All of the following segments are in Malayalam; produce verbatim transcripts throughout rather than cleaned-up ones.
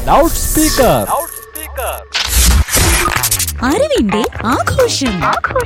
Loud speaker. അറിവിന്റെ ആഘോഷം.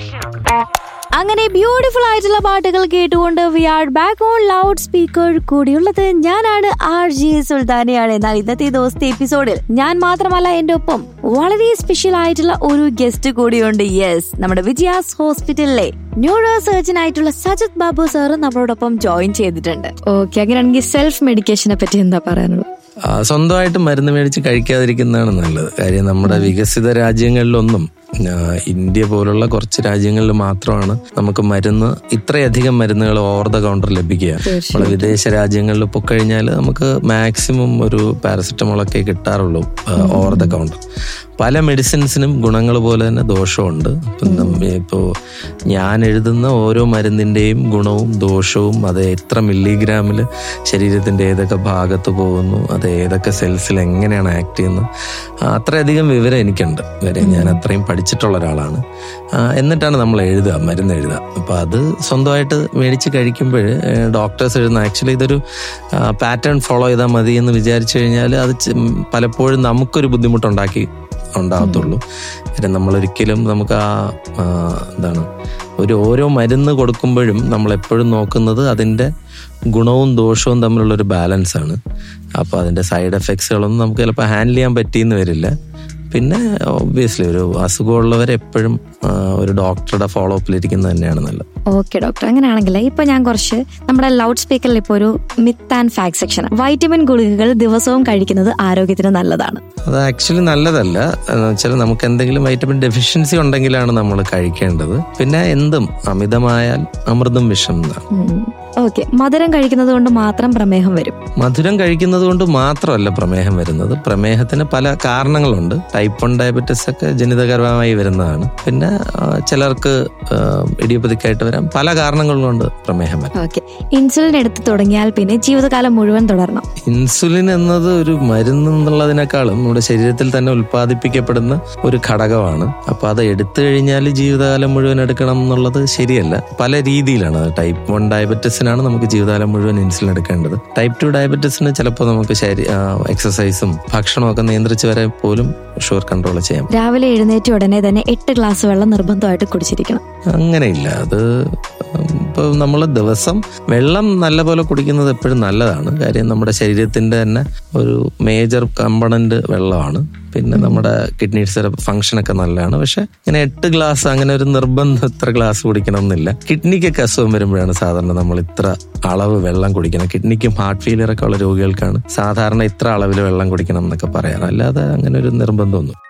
അങ്ങനെ ബ്യൂട്ടിഫുൾ ആയിട്ടുള്ള പാട്ടുകൾ കേട്ടുകൊണ്ട് V are back on loud speaker. കൂടിയുള്ളത് ഞാനാണ് ആർ ജി സുൽത്താനയാണ്. എന്നാൽ ഇന്നത്തെ ദിവസത്തെ എപ്പിസോഡിൽ ഞാൻ മാത്രമല്ല, എന്റെ ഒപ്പം വളരെ സ്പെഷ്യൽ ആയിട്ടുള്ള ഒരു ഗസ്റ്റ് കൂടിയുണ്ട്. യെസ്, നമ്മുടെ വിജയാസ് ഹോസ്പിറ്റലിലെ ന്യൂറോ സർജൻ ആയിട്ടുള്ള സജിത് ബാബു സാർ നമ്മളോടൊപ്പം ജോയിൻ ചെയ്തിട്ടുണ്ട്. ഓക്കെ, അങ്ങനെയാണെങ്കിൽ സെൽഫ് മെഡിക്കേഷനെ പറ്റി എന്താ പറയാനുള്ളത്? സ്വന്തമായിട്ട് മരുന്ന് മേടിച്ച് കഴിക്കാതിരിക്കുന്നതാണ് നല്ലത്. കാര്യം നമ്മുടെ വികസിത രാജ്യങ്ങളിലൊന്നും, ഇന്ത്യ പോലുള്ള കുറച്ച് രാജ്യങ്ങളിൽ മാത്രമാണ് നമുക്ക് മരുന്ന്, ഇത്രയധികം മരുന്നുകൾ ഓവർ ദ കൗണ്ടർ ലഭിക്കുക. നമ്മളെ വിദേശ രാജ്യങ്ങളിൽ പൊക്കഴിഞ്ഞാൽ നമുക്ക് മാക്സിമം ഒരു പാരസെറ്റമോളൊക്കെ കിട്ടാറുള്ളൂ ഓവർ ദ കൗണ്ടർ. പല മെഡിസിൻസിനും ഗുണങ്ങൾ പോലെ തന്നെ ദോഷമുണ്ട്. ഇപ്പോൾ ഞാൻ എഴുതുന്ന ഓരോ മരുന്നിൻ്റെയും ഗുണവും ദോഷവും, അത് എത്ര മില്ലിഗ്രാമിൽ ശരീരത്തിൻ്റെ ഏതൊക്കെ ഭാഗത്ത് പോകുന്നു, അത് ഏതൊക്കെ സെൽസിൽ എങ്ങനെയാണ് ആക്ട് ചെയ്യുന്നത്, അത്രയധികം വിവരം എനിക്കുണ്ട്. കാര്യം ഞാൻ അത്രയും പഠിച്ചിട്ടുള്ള ഒരാളാണ്. എന്നിട്ടാണ് നമ്മൾ എഴുതുക, മരുന്ന് എഴുതുക. അപ്പോൾ അത് സ്വന്തമായിട്ട് മേടിച്ച് കഴിക്കുമ്പോൾ ഡോക്ടേഴ്സ് എഴുതുന്ന, ആക്ച്വലി ഇതൊരു പാറ്റേൺ ഫോളോ ചെയ്താൽ മതി എന്ന് വിചാരിച്ചു കഴിഞ്ഞാൽ അത് പലപ്പോഴും നമുക്കൊരു ബുദ്ധിമുട്ടുണ്ടാക്കി ഉണ്ടാകത്തുള്ളൂ. കാര്യം നമ്മളൊരിക്കലും നമുക്ക് ആ എന്താണ് ഒരു ഓരോ മരുന്ന് കൊടുക്കുമ്പോഴും നമ്മളെപ്പോഴും നോക്കുന്നത് അതിൻ്റെ ഗുണവും ദോഷവും തമ്മിലുള്ളൊരു ബാലൻസാണ്. അപ്പോൾ അതിൻ്റെ സൈഡ് എഫക്ട്സുകളൊന്നും നമുക്ക് ചിലപ്പോൾ ഹാൻഡിൽ ചെയ്യാൻ പറ്റിയെന്ന് വരില്ല. പിന്നെ ഒബ്വിയസ്ലി ഒരു അസുഖമുള്ളവർ എപ്പോഴും ഒരു ഡോക്ടറുടെ ഫോളോ അപ്പിലിരിക്കുന്നത് തന്നെയാണ് നല്ലത്. ഓക്കെ ഡോക്ടർ, അങ്ങനെയാണെങ്കിൽ ഇപ്പൊ ഞാൻ കുറച്ച് നമ്മുടെ ലൗഡ് സ്പീക്കറിൽ ഇപ്പോൾ ഒരു myth and fact section. Vitamin ഗുളികകൾ ദിവസവും കഴിക്കുന്നത് ആരോഗ്യത്തിന് നല്ലതാണ്? അത് ആക്ച്വലി നല്ലതല്ല. എന്ന് വെച്ചാൽ നമുക്ക് എന്തെങ്കിലും വൈറ്റമിൻ ഡെഫിഷ്യൻസി ഉണ്ടെങ്കിലാണ് നമ്മൾ കഴിക്കേണ്ടത്. പിന്നെ എന്തും അമിതമായാൽ അമൃതും വിഷം എന്നാണ്. ഓക്കെ, മധുരം കഴിക്കുന്നത് കൊണ്ട് മാത്രം പ്രമേഹം വരും? മധുരം കഴിക്കുന്നത് കൊണ്ട് മാത്രമല്ല പ്രമേഹം വരുന്നത്. പ്രമേഹത്തിന് പല കാരണങ്ങളുണ്ട്. ടൈപ്പ് വൺ ഡയബറ്റിസ് ഒക്കെ ജനിതകപരമായി വരുന്നതാണ്. പിന്നെ ചിലർക്ക് ഇഡിയോപ്പതിക്കായിട്ട് വരാം. പല കാരണങ്ങൾ കൊണ്ട് പ്രമേഹം വരാം. ഓക്കെ, ഇൻസുലിൻ എടുത്ത് തുടങ്ങിയാൽ പിന്നെ ജീവിതകാലം മുഴുവൻ തുടരണം? ഇൻസുലിൻ എന്നത് ഒരു മരുന്ന് എന്നുള്ളതിനേക്കാളും നമ്മുടെ ശരീരത്തിൽ തന്നെ ഉൽപ്പാദിപ്പിക്കപ്പെടുന്ന ഒരു ഘടകമാണ്. അപ്പൊ അത് എടുത്തു കഴിഞ്ഞാൽ ജീവിതകാലം മുഴുവൻ എടുക്കണം എന്നുള്ളത് ശരിയല്ല. പല രീതിയിലാണ്. ടൈപ്പ് വൺ ഡയബറ്റിസിനാണ് നമുക്ക് ജീവിതകാലം മുഴുവൻ ഇൻസുലിൻ എടുക്കേണ്ടത്. ടൈപ്പ് ടു ഡയബറ്റിസിന് ചിലപ്പോൾ നമുക്ക് എക്സസൈസും ഭക്ഷണമൊക്കെ നിയന്ത്രിച്ച് വരെ പോലും ഷുഗർ കൺട്രോൾ ചെയ്യാം. രാവിലെ എഴുന്നേറ്റ ഉടനെ തന്നെ എട്ട് ഗ്ലാസ് വെള്ളം നിർബന്ധമായിട്ട് കുടിച്ചിരിക്കണം? അങ്ങനെയില്ല. അത് ഇപ്പോൾ നമ്മൾ ദിവസം വെള്ളം നല്ലപോലെ കുടിക്കുന്നത് എപ്പോഴും നല്ലതാണ്. കാര്യം നമ്മുടെ ശരീരത്തിന്റെ തന്നെ ഒരു മേജർ കമ്പണന്റ് വെള്ളമാണ്. പിന്നെ നമ്മുടെ കിഡ്നീസിന്റെ ഫംഗ്ഷനൊക്കെ നല്ലതാണ്. പക്ഷെ ഇങ്ങനെ എട്ട് ഗ്ലാസ് അങ്ങനെ ഒരു നിർബന്ധം ഇത്ര ഗ്ലാസ് കുടിക്കണം എന്നില്ല. കിഡ്നിക്കൊക്കെ അസുഖം വരുമ്പോഴാണ് സാധാരണ നമ്മൾ ഇത്ര അളവ് വെള്ളം കുടിക്കണം. കിഡ്നിക്കും ഹാർട്ട് ഫെയിലിയർ ഒക്കെ ഉള്ള രോഗികൾക്കാണ് സാധാരണ ഇത്ര അളവിൽ വെള്ളം കുടിക്കണം എന്നൊക്കെ പറയാറ്. അല്ലാതെ അങ്ങനെ ഒരു നിർബന്ധമൊന്നും